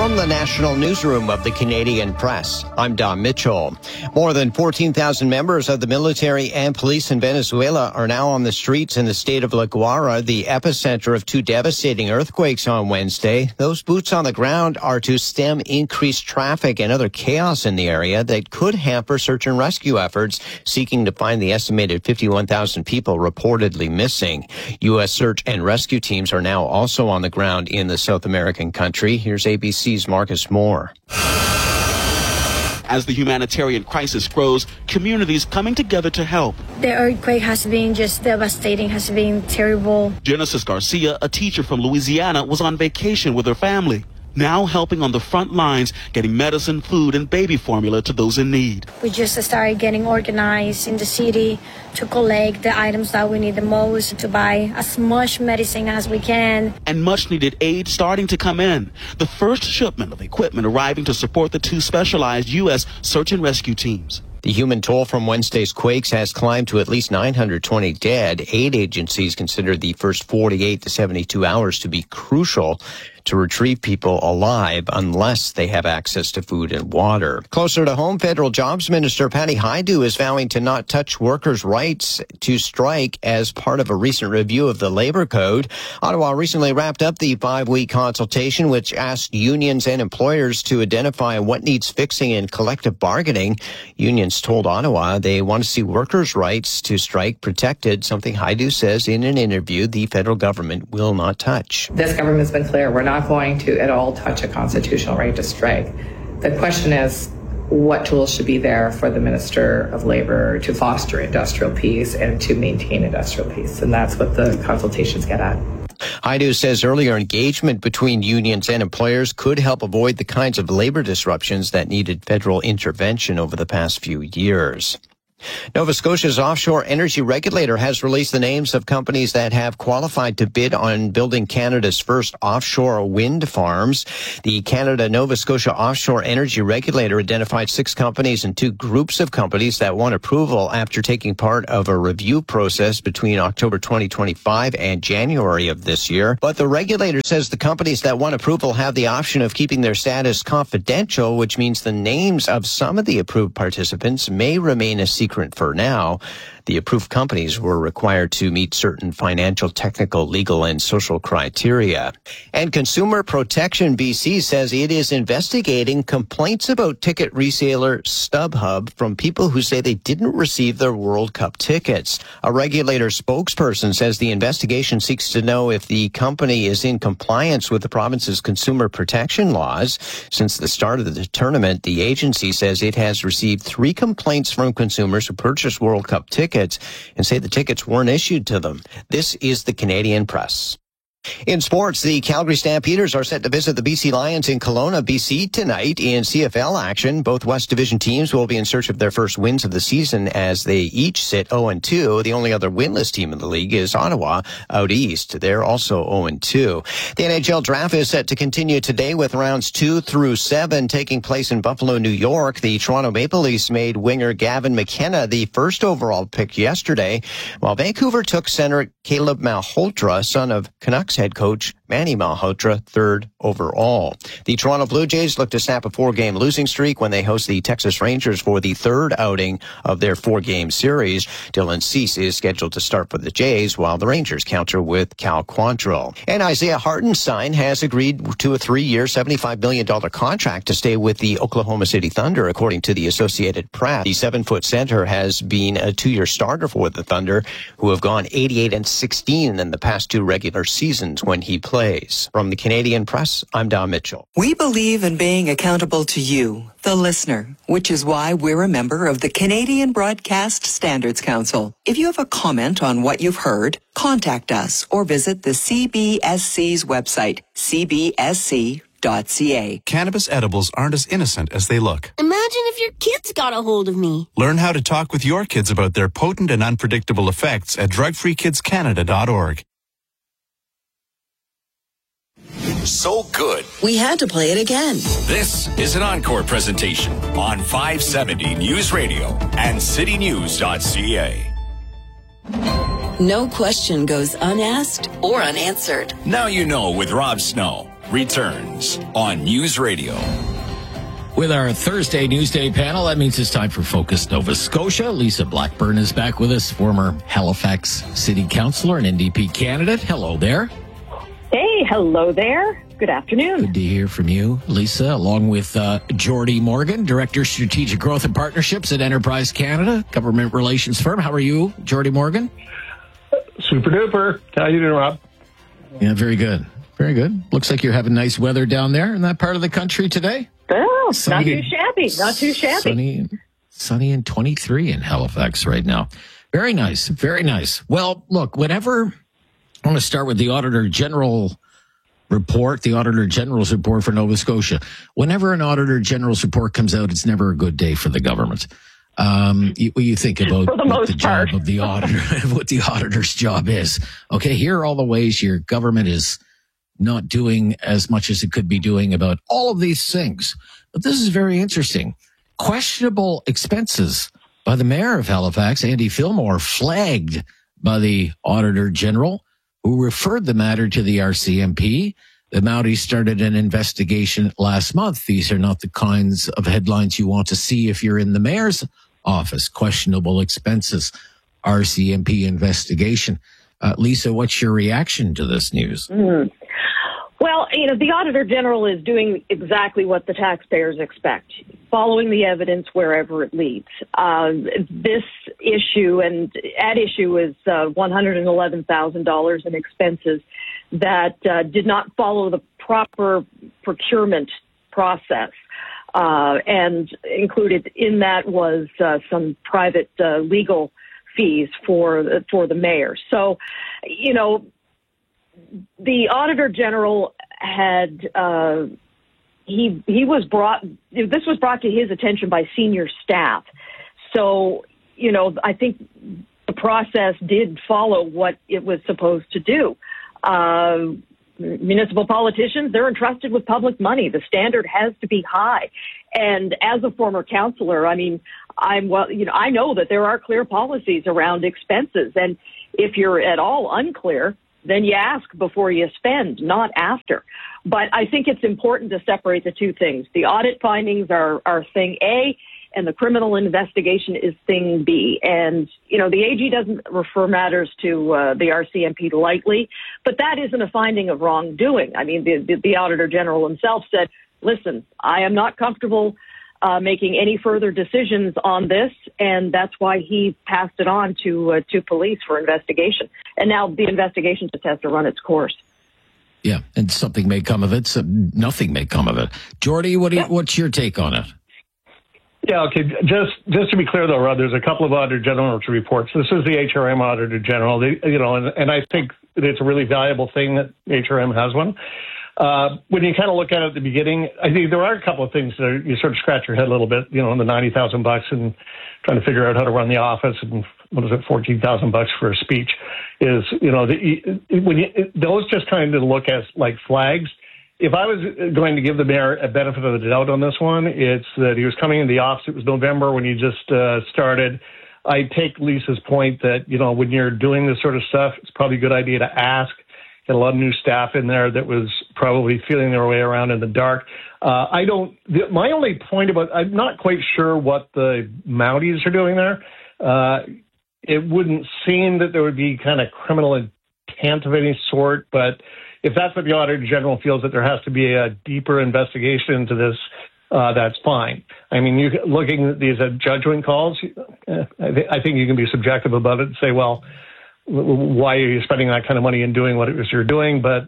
From the National Newsroom of the Canadian Press, I'm Don Mitchell. More than 14,000 members of the military and police in Venezuela are now on the streets in the state of La Guaira, the epicenter of two devastating earthquakes on Wednesday. Those boots on the ground are to stem increased traffic and other chaos in the area that could hamper search and rescue efforts seeking to find the estimated 51,000 people reportedly missing. U.S. search and rescue teams are now also on the ground in the South American country. Here's ABC's Marcus Moore. As the humanitarian crisis grows, communities coming together to help. The earthquake has been just devastating, has been terrible. Genesis Garcia, a teacher from Louisiana, was on vacation with her family, now helping on the front lines, getting medicine, food, and baby formula to those in need. We just started getting organized in the city to collect the items that we need the most, to buy as much medicine as we can. And much needed aid starting to come in. The first shipment of equipment arriving to support the two specialized U.S. search and rescue teams. The human toll from Wednesday's quakes has climbed to at least 920 dead. Aid agencies consider the first 48 to 72 hours to be crucial to retrieve people alive unless they have access to food and water. Closer to home, Federal Jobs Minister Patty Hajdu is vowing to not touch workers' rights to strike as part of a recent review of the labor code. Ottawa recently wrapped up the 5-week consultation, which asked unions and employers to identify what needs fixing in collective bargaining. Unions told Ottawa they want to see workers' rights to strike protected, something Hajdu says in an interview the federal government will not touch. This government's been clear. We're not going to at all touch a constitutional right to strike. The question is, what tools should be there for the Minister of Labour to foster industrial peace and to maintain industrial peace? And that's what the consultations get at. Hajdu says earlier engagement between unions and employers could help avoid the kinds of labor disruptions that needed federal intervention over the past few years. Nova Scotia's offshore energy regulator has released the names of companies that have qualified to bid on building Canada's first offshore wind farms. The Canada-Nova Scotia Offshore Energy Regulator identified 6 companies and 2 groups of companies that won approval after taking part of a review process between October 2025 and January of this year. But the regulator says the companies that won approval have the option of keeping their status confidential, which means the names of some of the approved participants may remain a secret for now. The approved companies were required to meet certain financial, technical, legal, and social criteria. And Consumer Protection BC says it is investigating complaints about ticket reseller StubHub from people who say they didn't receive their World Cup tickets. A regulator spokesperson says the investigation seeks to know if the company is in compliance with the province's consumer protection laws. Since the start of the tournament, the agency says it has received 3 complaints from consumers who purchased World Cup tickets and say the tickets weren't issued to them. This is the Canadian Press. In sports, the Calgary Stampeders are set to visit the BC Lions in Kelowna, BC tonight in CFL action. Both West Division teams will be in search of their first wins of the season as they each sit 0-2. The only other winless team in the league is Ottawa out east. They're also 0-2. The NHL draft is set to continue today with rounds 2 through 7 taking place in Buffalo, New York. The Toronto Maple Leafs made winger Gavin McKenna the first overall pick yesterday, while Vancouver took center Caleb Malhotra, son of Canucks head coach Manny Malhotra, 3rd overall. The Toronto Blue Jays look to snap a 4-game losing streak when they host the Texas Rangers for the 3rd outing of their 4-game series. Dylan Cease is scheduled to start for the Jays, while the Rangers counter with Cal Quantrill. And Isaiah Hartenstein has agreed to a 3-year, $75 million contract to stay with the Oklahoma City Thunder, according to the Associated Press. The 7-foot center has been a 2-year starter for the Thunder, who have gone 88-16 in the past 2 regular seasons when he plays. From the Canadian Press, I'm Don Mitchell. We believe in being accountable to you, the listener, which is why we're a member of the Canadian Broadcast Standards Council. If you have a comment on what you've heard, contact us or visit the CBSC's website, cbsc.ca. Cannabis edibles aren't as innocent as they look. Imagine if your kids got a hold of me. Learn how to talk with your kids about their potent and unpredictable effects at drugfreekidscanada.org. So good, We had to play it again. this is an encore presentation on 570 News Radio and citynews.ca. No question goes unasked or unanswered. Now you know with Rob Snow. returns on News Radio. With our Thursday Newsday panel, that means it's time for Focus Nova Scotia. Lisa Blackburn is back with us, former Halifax City Councillor and NDP candidate. Hello there. Hey, hello there. Good afternoon. Good to hear from you, Lisa, along with Jordy Morgan, Director of Strategic Growth and Partnerships at Enterprise Canada, government relations firm. How are you, Jordy Morgan? Super duper. How you doing, Rob? Yeah, very good. Very good. Looks like you're having nice weather down there in that part of the country today. Oh, not too shabby. Not too shabby. Sunny and 23 in Halifax right now. Very nice. Very nice. Well, look, whenever I want to start with the Auditor General report, the Auditor General's report for Nova Scotia. Whenever an Auditor General's report comes out, it's never a good day for the government. You think about what the job of the auditor, what the auditor's job is. Okay, here are all the ways your government is not doing as much as it could be doing about all of these things. But this is very interesting. Questionable expenses by the mayor of Halifax, Andy Fillmore, flagged by the Auditor General, who referred the matter to the RCMP. The Mounties started an investigation last month. These are not the kinds of headlines you want to see if you're in the mayor's office. Questionable expenses, RCMP investigation. Lisa, what's your reaction to this news? Well, the Auditor General is doing exactly what the taxpayers expect, following the evidence wherever it leads. This issue and at issue is $111,000 in expenses that did not follow the proper procurement process. And included in that was some private legal fees for the mayor. So, the Auditor General had this was brought to his attention by senior staff. So, I think the process did follow what it was supposed to do. Municipal politicians, they're entrusted with public money. The standard has to be high. And as a former councillor, I know that there are clear policies around expenses. And if you're at all unclear, then you ask before you spend, not after. But I think it's important to separate the two things. The audit findings are thing A, and the criminal investigation is thing B. And, the AG doesn't refer matters to the RCMP lightly, but that isn't a finding of wrongdoing. I mean, the Auditor General himself said, listen, I am not comfortable making any further decisions on this, and that's why he passed it on to police for investigation. And now the investigation just has to run its course. Yeah, and something may come of it, nothing may come of it. Jordy, what's your take on it? Yeah, okay. Just to be clear, though, Rod, there's a couple of Auditor General reports. This is the HRM Auditor General, and I think it's a really valuable thing that HRM has one. When you kind of look at it at the beginning, I think there are a couple of things that you sort of scratch your head a little bit, in the $90,000 and trying to figure out how to run the office and $14,000 for a speech is, those just kind of look as like flags. If I was going to give the mayor a benefit of the doubt on this one, it's that he was coming into the office. It was November when he just started. I take Lisa's point that, when you're doing this sort of stuff, it's probably a good idea to ask. Get a lot of new staff in there that was probably feeling their way around in the dark. My only point I'm not quite sure what the Mounties are doing there. It wouldn't seem that there would be kind of criminal intent of any sort, but if that's what the Auditor General feels, that there has to be a deeper investigation into this, that's fine. I mean, looking at these judgment calls, I think you can be subjective about it and say, well, why are you spending that kind of money and doing what it is you're doing? But,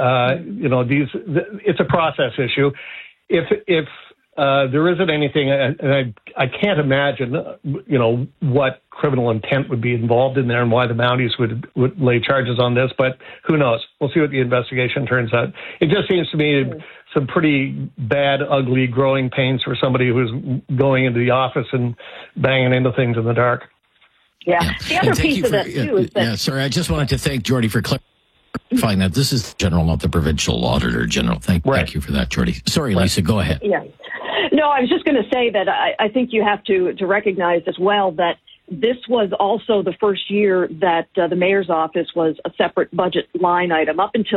it's a process issue. If there isn't anything, and I can't imagine, what criminal intent would be involved in there and why the Mounties would lay charges on this, but who knows? We'll see what the investigation turns out. It just seems to me some pretty bad, ugly growing pains for somebody who's going into the office and banging into things in the dark. Yeah. The other piece of that, too, is that... Yeah, sorry, I just wanted to thank Jordy for clarifying that. This is General, not the Provincial Auditor General. Thank you for that, Jordy. Sorry, Lisa, go ahead. Yeah. No, I was just going to say that I think you have to recognize as well that this was also the first year that the mayor's office was a separate budget line item. Up until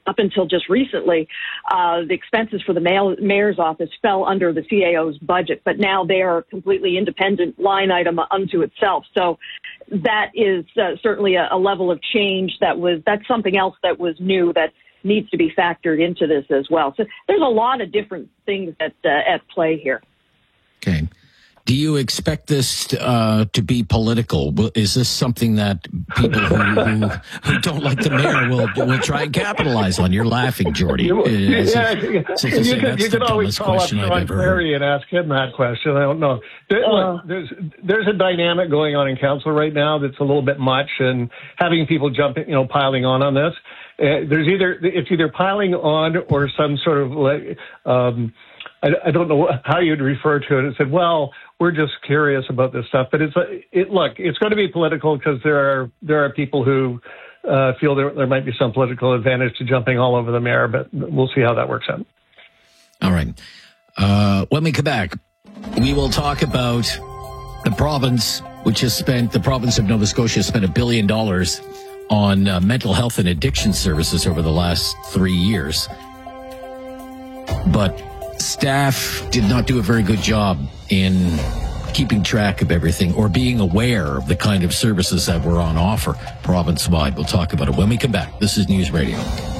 up until just recently, the expenses for the mayor's office fell under the CAO's budget, but now they are a completely independent line item unto itself. So that is certainly a level of change that's something else that was new that needs to be factored into this as well. So there's a lot of different things at play here. Okay. Do you expect this to be political? Is this something that people who don't like the mayor will try and capitalize on? You're laughing, Jordy. You can always call up John Kerry and ask him that question. I don't know. There's a dynamic going on in council right now that's a little bit much, and having people piling on this. It's either piling on or some sort of I don't know how you'd refer to it. It said, well, we're just curious about this stuff. But it's going to be political because there are people who feel there might be some political advantage to jumping all over the mayor, but we'll see how that works out. All right. When we come back, we will talk about the province, the province of Nova Scotia spent $1 billion on mental health and addiction services over the last 3 years. But staff did not do a very good job in keeping track of everything or being aware of the kind of services that were on offer province-wide. We'll talk about it when we come back. This is News Radio.